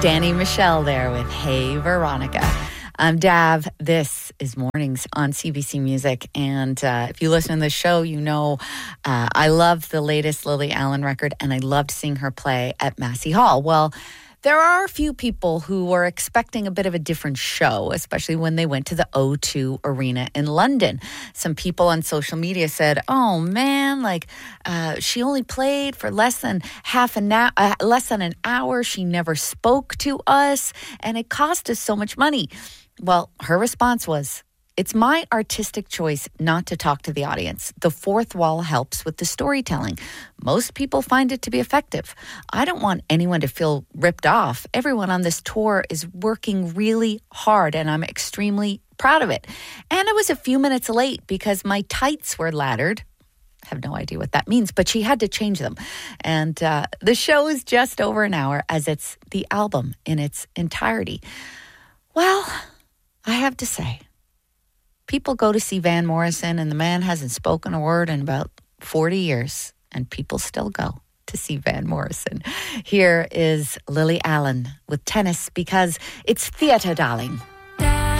Danny Michelle there with Hey Veronica. I'm Dav. This is Mornings on CBC Music. And if you listen to the show, you know I love the latest Lily Allen record, and I loved seeing her play at Massey Hall. Well, there are a few people who were expecting a bit of a different show, especially when they went to the O2 Arena in London. Some people on social media said, oh man, she only played for less than an hour. She never spoke to us, and it cost us so much money. Well, her response was, it's my artistic choice not to talk to the audience. The fourth wall helps with the storytelling. Most people find it to be effective. I don't want anyone to feel ripped off. Everyone on this tour is working really hard, and I'm extremely proud of it. And I was a few minutes late because my tights were laddered. I have no idea what that means, but she had to change them. And the show is just over an hour, as it's the album in its entirety. Well, I have to say, people go to see Van Morrison, and the man hasn't spoken a word in about 40 years, and people still go to see Van Morrison. Here is Lily Allen with Tennis, because it's theatre, darling.